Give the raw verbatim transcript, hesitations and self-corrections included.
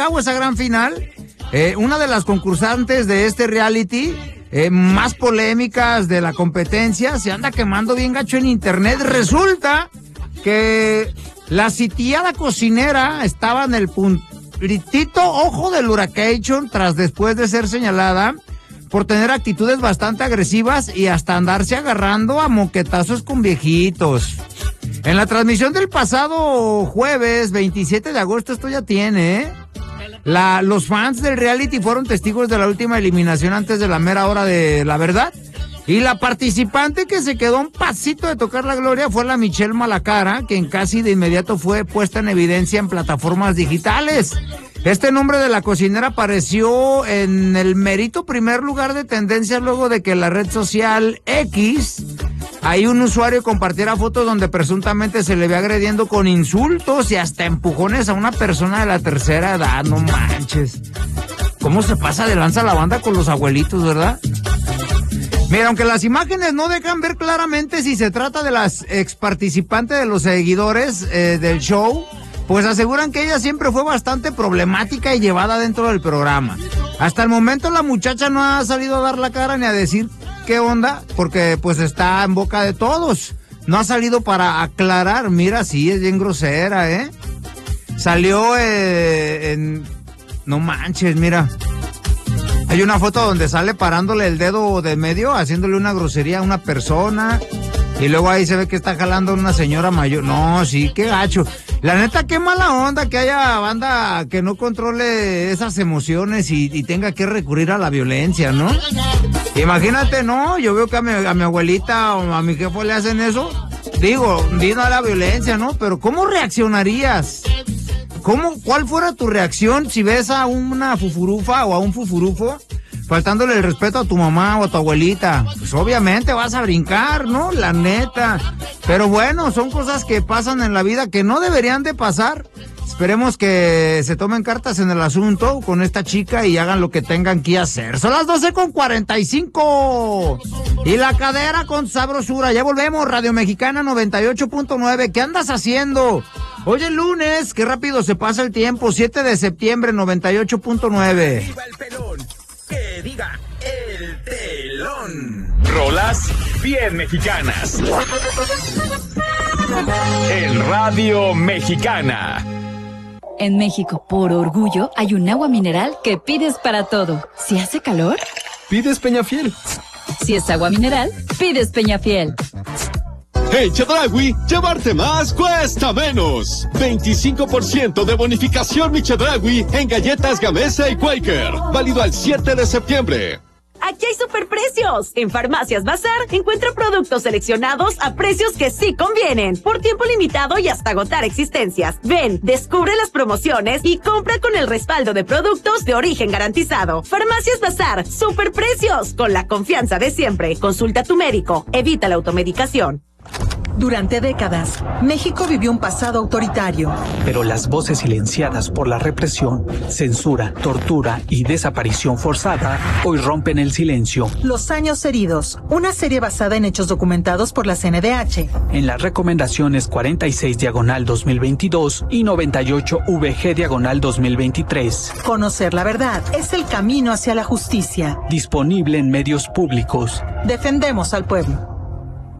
cabo esa gran final. Eh, una de las concursantes de este reality eh, más polémicas de la competencia se anda quemando bien gacho en internet. Resulta que la sitiada cocinera estaba en el puntito ojo del huracán tras después de ser señalada por tener actitudes bastante agresivas y hasta andarse agarrando a moquetazos con viejitos. En la transmisión del pasado jueves veintisiete de agosto, esto ya tiene, ¿eh? La, los fans del reality fueron testigos de la última eliminación antes de la mera hora de la verdad. Y la participante que se quedó un pasito de tocar la gloria fue la Michelle Malacara, quien casi de inmediato fue puesta en evidencia en plataformas digitales. Este nombre de la cocinera apareció en el merito primer lugar de tendencias luego de que la red social X, ahí un usuario compartiera fotos donde presuntamente se le ve agrediendo con insultos y hasta empujones a una persona de la tercera edad. No manches. ¿Cómo se pasa de lanza la banda con los abuelitos, verdad? Mira, aunque las imágenes no dejan ver claramente si se trata de las ex participantes de los seguidores eh, del show, pues aseguran que ella siempre fue bastante problemática y llevada dentro del programa. Hasta el momento la muchacha no ha salido a dar la cara ni a decir qué onda, porque pues está en boca de todos. No ha salido para aclarar. Mira, sí, es bien grosera, ¿eh? Salió eh, en... No manches, mira. Hay una foto donde sale parándole el dedo de medio, haciéndole una grosería a una persona. Y luego ahí se ve que está jalando a una señora mayor. No, sí, qué gacho. La neta, qué mala onda que haya banda que no controle esas emociones y, y tenga que recurrir a la violencia, ¿no? Imagínate, ¿no? Yo veo que a mi, a mi abuelita o a mi jefe le hacen eso. Digo, vino a la violencia, ¿no? Pero ¿cómo reaccionarías? ¿Cómo, cuál fuera tu reacción si ves a una fufurufa o a un fufurufo faltándole el respeto a tu mamá o a tu abuelita? Pues obviamente vas a brincar, ¿no? La neta. Pero bueno, son cosas que pasan en la vida que no deberían de pasar. Esperemos que se tomen cartas en el asunto con esta chica y hagan lo que tengan que hacer. Son las doce con cuarenta y cinco. Y la cadera con sabrosura. Ya volvemos, Radio Mexicana noventa y ocho punto nueve. ¿Qué andas haciendo? Hoy es lunes, qué rápido se pasa el tiempo. siete de septiembre, noventa y ocho punto nueve. ¡Viva el pelón! ¡Que diga el telón! Rolas bien mexicanas. En Radio Mexicana. En México, por orgullo, hay un agua mineral que pides para todo. Si hace calor, pides Peñafiel. Si es agua mineral, pides Peñafiel. En Chedraui, llevarte más cuesta menos. veinticinco por ciento de bonificación mi Chedraui en galletas Gamesa y Quaker. Válido al siete de septiembre. Aquí hay superprecios. En Farmacias Bazar encuentra productos seleccionados a precios que sí convienen, por tiempo limitado y hasta agotar existencias. Ven, descubre las promociones y compra con el respaldo de productos de origen garantizado. Farmacias Bazar, superprecios, con la confianza de siempre. Consulta a tu médico, evita la automedicación. Durante décadas, México vivió un pasado autoritario. Pero las voces silenciadas por la represión, censura, tortura y desaparición forzada hoy rompen el silencio. Los años heridos, una serie basada en hechos documentados por la C N D H. En las recomendaciones cuarenta y seis diagonal dos mil veintidós y noventa y ocho V G diagonal dos mil veintitrés. Conocer la verdad es el camino hacia la justicia. Disponible en medios públicos. Defendemos al pueblo.